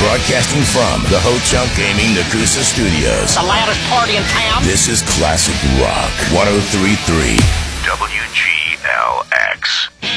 Broadcasting from the Ho-Chunk Gaming Nakusa Studios. The loudest party in town. This is Classic Rock 103.3 WGLX.